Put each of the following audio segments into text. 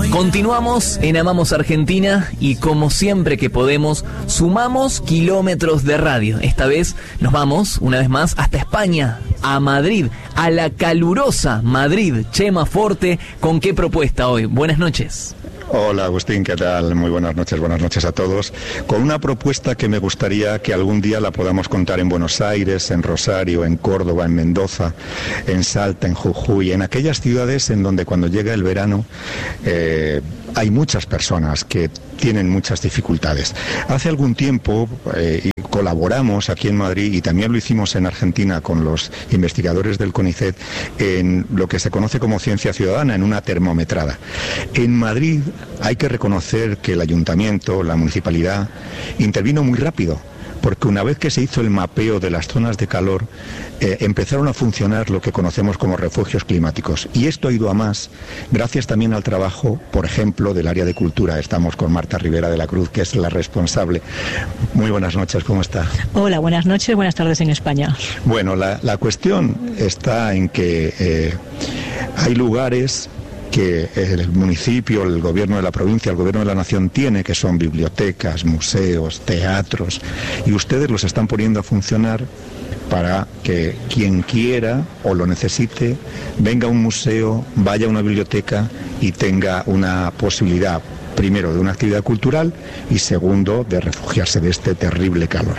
Continuamos en Amamos Argentina y como siempre que podemos, sumamos kilómetros de radio. Esta vez nos vamos, una vez más, hasta España, a Madrid, a la calurosa Madrid. Chema Forte, ¿con qué propuesta hoy? Buenas noches. Hola Agustín, ¿qué tal? Muy buenas noches a todos. Con una propuesta que me gustaría que algún día la podamos contar en Buenos Aires, en Rosario, en Córdoba, en Mendoza, en Salta, en Jujuy, en aquellas ciudades en donde cuando llega el verano hay muchas personas que tienen muchas dificultades. Hace algún tiempo colaboramos aquí en Madrid y también lo hicimos en Argentina con los investigadores del CONICET en lo que se conoce como ciencia ciudadana, en una termometrada. En Madrid hay que reconocer que el ayuntamiento, la municipalidad, intervino muy rápido, porque una vez que se hizo el mapeo de las zonas de calor, empezaron a funcionar lo que conocemos como refugios climáticos. Y esto ha ido a más, gracias también al trabajo, por ejemplo, del área de cultura. Estamos con Marta Rivera de la Cruz, que es la responsable. Muy buenas noches, ¿cómo está? Hola, buenas noches, buenas tardes en España. Bueno, la cuestión está en que hay lugares que el municipio, el gobierno de la provincia, el gobierno de la nación tiene, que son bibliotecas, museos, teatros, y ustedes los están poniendo a funcionar para que quien quiera o lo necesite venga a un museo, vaya a una biblioteca y tenga una posibilidad, primero, de una actividad cultural y segundo, de refugiarse de este terrible calor.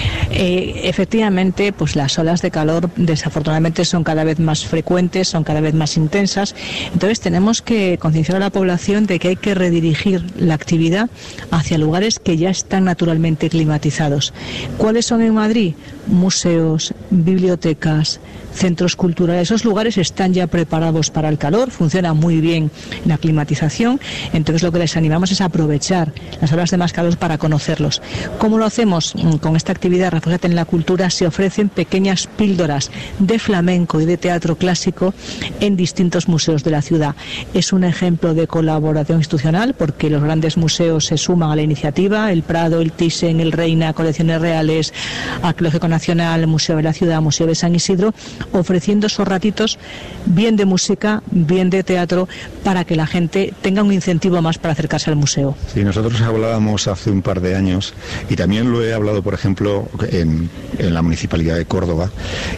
Efectivamente, pues las olas de calor desafortunadamente son cada vez más frecuentes, son cada vez más intensas. Entonces tenemos que concienciar a la población de que hay que redirigir la actividad hacia lugares que ya están naturalmente climatizados. ¿Cuáles son en Madrid? Museos, bibliotecas, centros culturales. Esos lugares están ya preparados para el calor, funciona muy bien la climatización. Entonces lo que les animamos es aprovechar las horas de más calor para conocerlos. ¿Cómo lo hacemos? Con esta actividad Refúgiate en la Cultura se ofrecen pequeñas píldoras de flamenco y de teatro clásico en distintos museos de la ciudad. Es un ejemplo de colaboración institucional porque los grandes museos se suman a la iniciativa, el Prado, el Thyssen, el Reina, Colecciones Reales, Arqueológico Nacional, Museo de la Ciudad, Museo de San Isidro, ofreciendo esos ratitos bien de música, bien de teatro, para que la gente tenga un incentivo más para acercarse al museo. Sí, nosotros hablábamos hace un par de años, y también lo he hablado, por ejemplo, en la Municipalidad de Córdoba,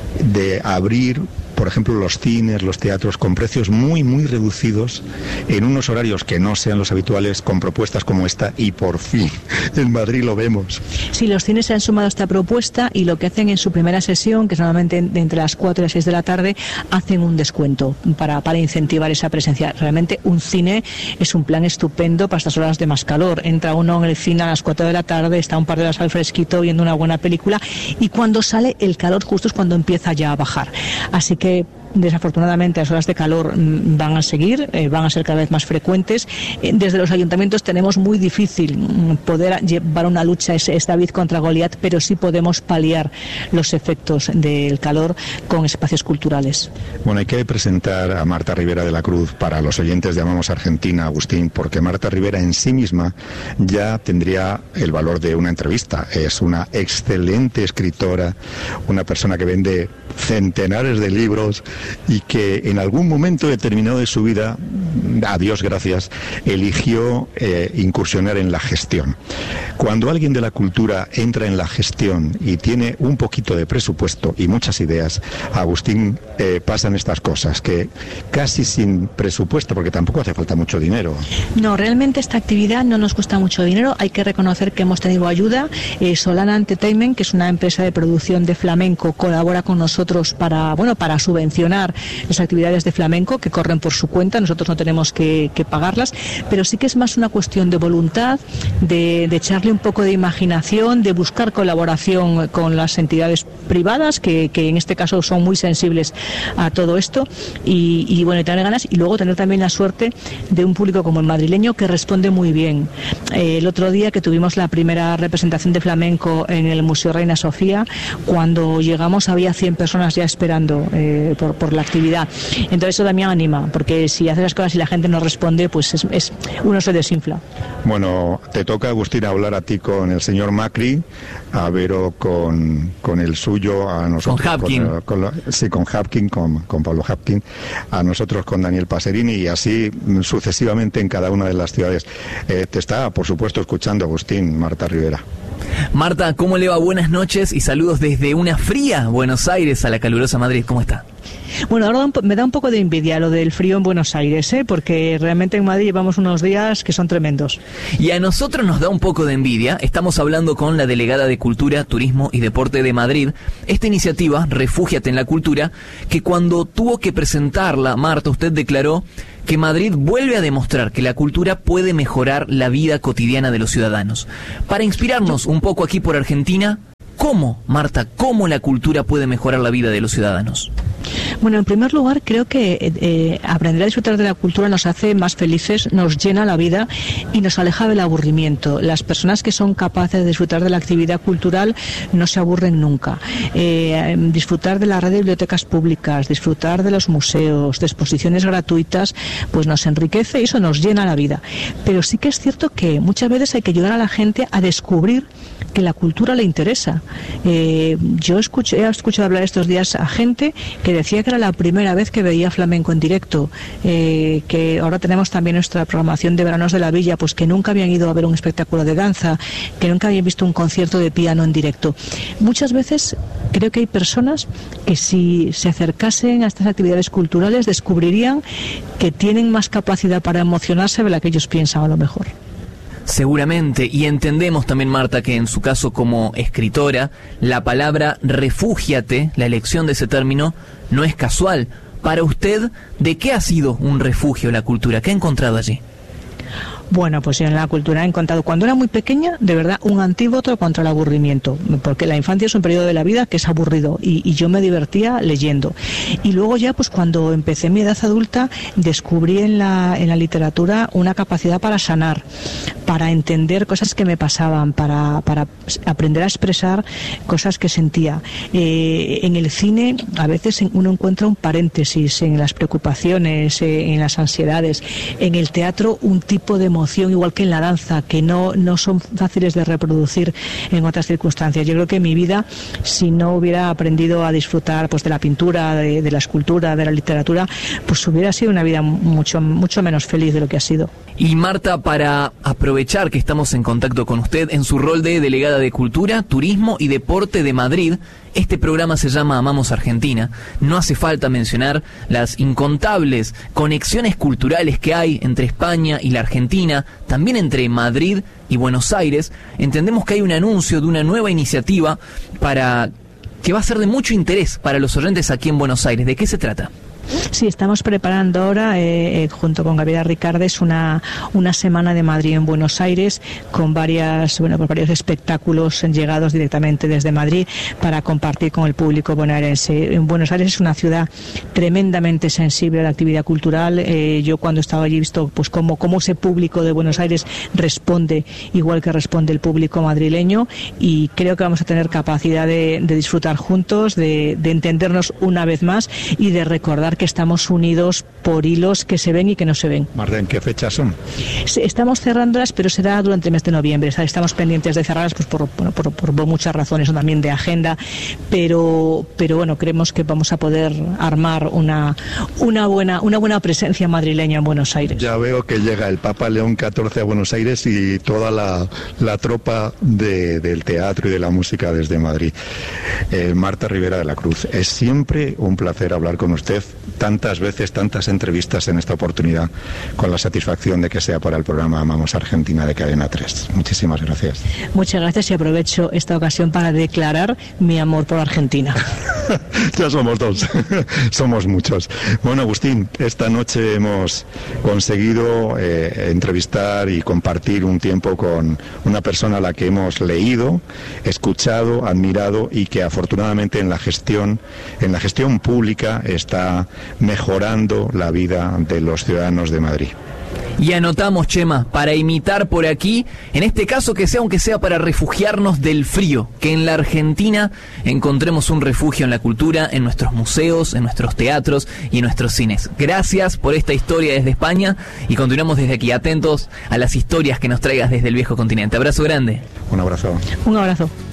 de abrir, por ejemplo, los cines, los teatros con precios muy, muy reducidos en unos horarios que no sean los habituales, con propuestas como esta, y por fin en Madrid lo vemos. Sí, los cines se han sumado a esta propuesta y lo que hacen en su primera sesión, que es normalmente entre las 4 y las 6 de la tarde, hacen un descuento para incentivar esa presencia. Realmente un cine es un plan estupendo para estas horas de más calor. Entra uno en el cine a las 4 de la tarde, está un par de horas al fresquito viendo una buena película y cuando sale el calor justo es cuando empieza ya a bajar. Así que desafortunadamente las horas de calor van a seguir, van a ser cada vez más frecuentes. Desde los ayuntamientos tenemos muy difícil poder llevar una lucha, es David contra Goliat, pero sí podemos paliar los efectos del calor con espacios culturales. Bueno, hay que presentar a Marta Rivera de la Cruz para los oyentes de Amamos Argentina, Agustín, porque Marta Rivera en sí misma ya tendría el valor de una entrevista. Es una excelente escritora, una persona que vende centenares de libros y que en algún momento determinado de su vida, a Dios gracias, eligió incursionar en la gestión. Cuando alguien de la cultura entra en la gestión y tiene un poquito de presupuesto y muchas ideas, Agustín, pasan estas cosas, que casi sin presupuesto, porque tampoco hace falta mucho dinero. No, realmente esta actividad no nos cuesta mucho dinero, hay que reconocer que hemos tenido ayuda. Solana Entertainment, que es una empresa de producción de flamenco, colabora con nosotros para subvencionar las actividades de flamenco que corren por su cuenta. Nosotros no tenemos que pagarlas, pero sí que es más una cuestión de voluntad, de echarle un poco de imaginación, de buscar colaboración con las entidades privadas que en este caso son muy sensibles a todo esto y bueno, y tener ganas y luego tener también la suerte de un público como el madrileño que responde muy bien. El otro día que tuvimos la primera representación de flamenco en el Museo Reina Sofía, cuando llegamos había 100 personas ya esperando por la actividad. Entonces eso también anima, porque si haces las cosas y la gente no responde, pues uno se desinfla. Bueno, te toca, Agustín, hablar a ti con el señor Macri, a Vero con el suyo, a nosotros con Hapkin. Con Hapkin, con Pablo Hapkin, a nosotros con Daniel Paserini, y así sucesivamente en cada una de las ciudades. Te está, por supuesto, escuchando, Agustín, Marta Rivera. Marta, ¿cómo le va? Buenas noches y saludos desde una fría Buenos Aires a la calurosa Madrid. ¿Cómo está? Bueno, ahora me da un poco de envidia lo del frío en Buenos Aires, porque realmente en Madrid llevamos unos días que son tremendos. Y a nosotros nos da un poco de envidia. Estamos hablando con la delegada de Cultura, Turismo y Deporte de Madrid. Esta iniciativa, Refúgiate en la Cultura, que cuando tuvo que presentarla, Marta, usted declaró que Madrid vuelve a demostrar que la cultura puede mejorar la vida cotidiana de los ciudadanos. Para inspirarnos un poco aquí por Argentina, ¿cómo, Marta, cómo la cultura puede mejorar la vida de los ciudadanos? Bueno, en primer lugar, creo que aprender a disfrutar de la cultura nos hace más felices, nos llena la vida y nos aleja del aburrimiento. Las personas que son capaces de disfrutar de la actividad cultural no se aburren nunca. Disfrutar de la red de bibliotecas públicas, disfrutar de los museos, de exposiciones gratuitas, pues nos enriquece y eso nos llena la vida. Pero sí que es cierto que muchas veces hay que ayudar a la gente a descubrir que la cultura le interesa. Yo he escuchado hablar estos días a gente que decía que era la primera vez que veía flamenco en directo, que ahora tenemos también nuestra programación de veranos de la Villa, pues que nunca habían ido a ver un espectáculo de danza, que nunca habían visto un concierto de piano en directo. Muchas veces creo que hay personas que si se acercasen a estas actividades culturales descubrirían que tienen más capacidad para emocionarse de la que ellos piensan a lo mejor. Seguramente, y entendemos también, Marta, que en su caso como escritora, la palabra refúgiate, la elección de ese término, no es casual. Para usted, ¿de qué ha sido un refugio la cultura? ¿Qué ha encontrado allí? Bueno, pues en la cultura he encontrado, cuando era muy pequeña, de verdad, un antídoto contra el aburrimiento, porque la infancia es un periodo de la vida que es aburrido y yo me divertía leyendo. Y luego ya, pues cuando empecé mi edad adulta, descubrí en la literatura una capacidad para sanar, para entender cosas que me pasaban, para aprender a expresar cosas que sentía. En el cine, a veces uno encuentra un paréntesis en las preocupaciones, en las ansiedades. En el teatro, un tipo de emoción, igual que en la danza, que no son fáciles de reproducir en otras circunstancias. Yo creo que mi vida, si no hubiera aprendido a disfrutar pues de la pintura, de la escultura, de la literatura, pues hubiera sido una vida mucho menos feliz de lo que ha sido. Y Marta, para aprovechar que estamos en contacto con usted en su rol de delegada de Cultura, Turismo y Deporte de Madrid, este programa se llama Amamos Argentina. No hace falta mencionar las incontables conexiones culturales que hay entre España y la Argentina, también entre Madrid y Buenos Aires. Entendemos que hay un anuncio de una nueva iniciativa que va a ser de mucho interés para los oyentes aquí en Buenos Aires. ¿De qué se trata? Sí, estamos preparando ahora, junto con Gabriela Ricardes, una semana de Madrid en Buenos Aires, con varios espectáculos llegados directamente desde Madrid para compartir con el público bonaerense. En Buenos Aires es una ciudad tremendamente sensible a la actividad cultural. Yo cuando estaba allí he visto pues cómo ese público de Buenos Aires responde igual que responde el público madrileño, y creo que vamos a tener capacidad de disfrutar juntos, de entendernos una vez más y de recordar que estamos unidos por hilos que se ven y que no se ven. Marta, ¿en qué fechas son? Estamos cerrándolas, pero será durante el mes de noviembre. Estamos pendientes de cerrarlas pues por muchas razones, también de agenda, pero bueno, creemos que vamos a poder armar una buena presencia madrileña en Buenos Aires. Ya veo que llega el Papa León XIV a Buenos Aires y toda la tropa del teatro y de la música desde Madrid. Marta Rivera de la Cruz, es siempre un placer hablar con usted. Tantas veces, tantas entrevistas en esta oportunidad, con la satisfacción de que sea para el programa Amamos Argentina de Cadena 3. Muchísimas gracias. Muchas gracias, y aprovecho esta ocasión para declarar mi amor por Argentina. Ya somos dos, somos muchos. Bueno, Agustín, esta noche hemos conseguido entrevistar y compartir un tiempo con una persona a la que hemos leído, escuchado, admirado, y que afortunadamente en la gestión pública está mejorando la vida de los ciudadanos de Madrid. Y anotamos, Chema, para imitar por aquí, en este caso que sea, aunque sea para refugiarnos del frío, que en la Argentina encontremos un refugio en la cultura, en nuestros museos, en nuestros teatros y en nuestros cines. Gracias por esta historia desde España y continuamos desde aquí atentos a las historias que nos traigas desde el viejo continente. Abrazo grande. Un abrazo. Un abrazo.